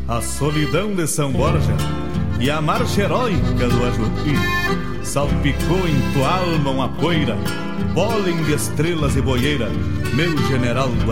a solidão de São Borja e a marcha heróica do Ajupi. Salpicou em tua alma uma poeira, pólen de estrelas e boieira, meu general do